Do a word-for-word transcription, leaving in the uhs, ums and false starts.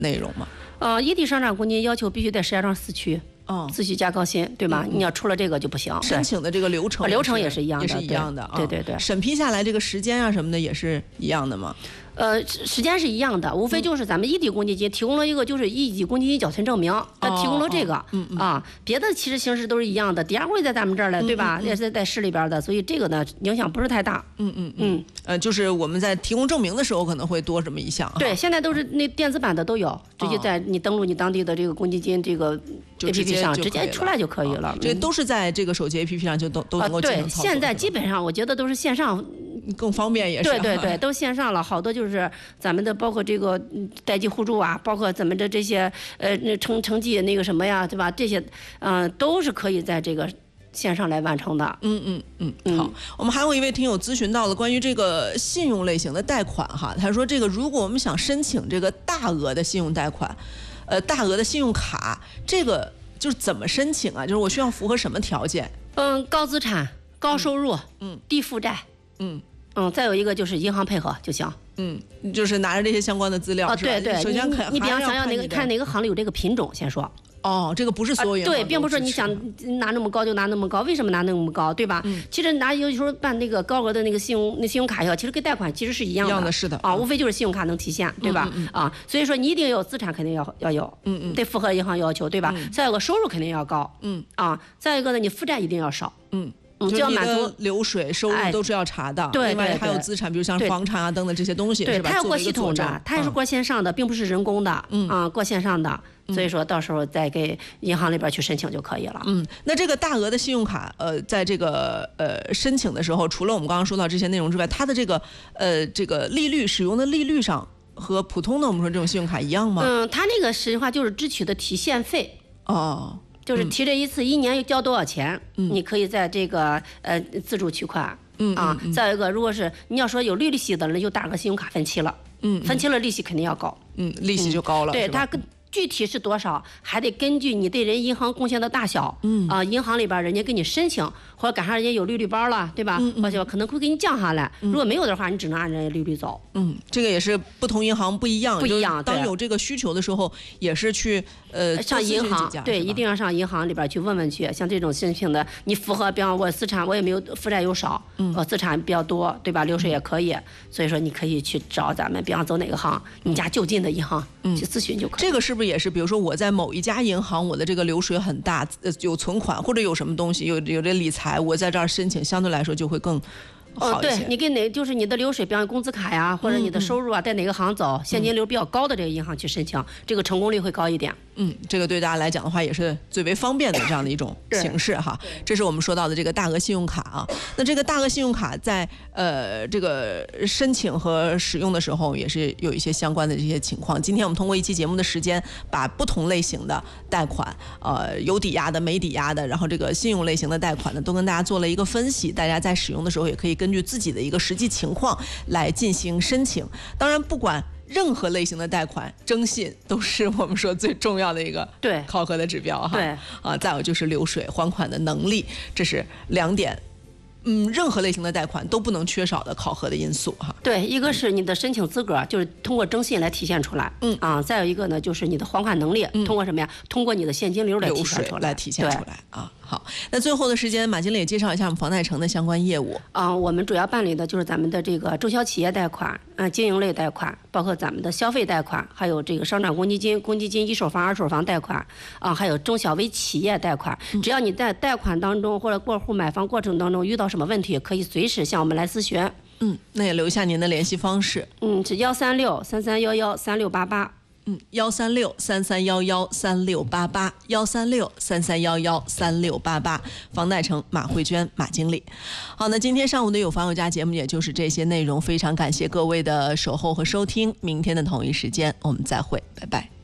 内容吗？ 呃，异地商场公积金要求必须在石家庄四区。 哦， 四区加高薪，对吧？ 嗯、 你要出了这个就不行。 申请的这个流程， 流程也是一样的， 也是一样的。 对对 对, 对。 审批下来这个时间啊什么的也是一样的吗？ 呃，时间是一样的，无非就是咱们异地公积金提供了一个就是异地公积金缴存证明，它提供了这个， 嗯嗯啊，别的其实形式都是一样的，抵押柜在咱们这儿了，对吧？也是在市里边的，所以这个呢影响不是太大。 嗯嗯嗯。呃，就是我们在提供证明的时候可能会多这么一项。 对，现在都是那电子版的都有，直接在你登录你当地的这个公积金这个 A P P 上直接出来就可以了。 这都是在这个手机 A P P 上就都都能够进行操作。 对，现在基本上我觉得都是线上。 更方便也是。 对对对，都线上了，好多就是咱们的，包括这个代际互助啊，包括咱们的这些呃那成成绩那个什么呀，对吧？这些嗯、呃、都是可以在这个线上来完成的。 嗯嗯嗯，嗯好，我们还有一位听友咨询到了关于这个信用类型的贷款哈，他说这个如果我们想申请这个大额的信用贷款，呃大额的信用卡，这个就是怎么申请啊？就是我需要符合什么条件？ 嗯，高资产、高收入、 嗯， 低负债， 嗯。 嗯，再有一个就是银行配合就行。 嗯，就是拿着这些相关的资料。 哦，对对， 首先看你比方想要哪个看哪个行里有这个品种，先说。 哦，这个不是所有银行、 啊、对，并不是说你想拿那么高就拿那么高，为什么拿那么高，对吧？嗯、其实拿有时候办那个高额的那个信用那信用卡要，其实跟贷款其实是一样的。 一样的，是的。 啊，无非就是信用卡能体现，对吧？ 嗯嗯嗯啊，所以说你一定有资产，肯定要要有， 嗯嗯， 得符合银行要求，对吧？嗯、再有个收入肯定要高， 嗯啊，再一个呢，你负债一定要少， 嗯。 嗯，就要满足流水收入都是要查的， 对， 另外还有资产，比如像房产啊等等这些东西， 对， 是吧？ 它要过系统的，它也是过线上的，并不是人工的，嗯啊，过线上的，所以说到时候再给银行里边去申请就可以了。 嗯，那这个大额的信用卡，呃，在这个呃申请的时候，除了我们刚刚说到这些内容之外，它的这个呃这个利率使用的利率上和普通的我们说这种信用卡一样吗？ 嗯，它那个实际话就是只取的提现费。 哦。 就是提这一次，嗯、一年又交多少钱？ 嗯、 你可以在这个呃自助取款。 嗯啊， 嗯再有一个，如果是你要说有利息的，那就打个信用卡分期了。 嗯， 分期了利息肯定要高。 嗯，利息就高了。 嗯、对，它跟具体是多少，还得根据你对人银行贡献的大小。嗯啊，银行里边人家给你申请，或者赶上人家有利率包了，对吧？ 嗯嗯、 或者可能会给你降下来。嗯、如果没有的话，你只能按人家利率走。 嗯，这个也是不同银行不一样。 不一样。 当有这个需求的时候，也是去呃上银行，对，一定要上银行里边去问问去。像这种申请的，你符合，比方我资产我也没有负债又少，嗯，我资产比较多，对吧？流水也可以，所以说你可以去找咱们，比方走哪个行，你家就近的银行去咨询就可以。 这个是不是也是，比如说我在某一家银行，我的这个流水很大，呃，有存款或者有什么东西，有有这理财，我在这儿申请，相对来说就会更好一些。 哦，对，你跟哪就是你的流水，比方工资卡呀，或者你的收入啊，在哪个行走，现金流比较高的这个银行去申请，这个成功率会高一点。 嗯，这个对大家来讲的话，也是最为方便的这样的一种形式哈。这是我们说到的这个大额信用卡啊。那这个大额信用卡在呃这个申请和使用的时候，也是有一些相关的这些情况。今天我们通过一期节目的时间，把不同类型的贷款，呃有抵押的、没抵押的，然后这个信用类型的贷款呢，都跟大家做了一个分析。大家在使用的时候，也可以根据自己的一个实际情况来进行申请。当然，不管任何类型的贷款，征信都是我们说最重要的一个对考核的指标哈。 对啊，再有就是流水还款的能力，这是两点。嗯，任何类型的贷款都不能缺少的考核的因素哈。 对，一个是你的申请资格，就是通过征信来体现出来。嗯啊，再有一个呢，就是你的还款能力，嗯、通过什么呀？通过你的现金流来体现出来。 来体现出来啊。好，那最后的时间，马经理也介绍一下我们房贷城的相关业务。 啊，我们主要办理的就是咱们的这个中小企业贷款，啊，经营类贷款，包括咱们的消费贷款，还有这个商场公积金、公积金一手房、二手房贷款，啊，还有中小微企业贷款。只要你在贷款当中或者过户买房过程当中遇到什么问题，可以随时向我们来咨询。 嗯，那也留下您的联系方式。 嗯，是幺三六三三幺幺三六八八。 嗯，幺三六三三幺幺三六八八，幺三六三三幺幺三六八八，房贷城马慧娟马经理。好，那今天上午的有房有家节目也就是这些内容，非常感谢各位的守候和收听，明天的同一时间我们再会，拜拜。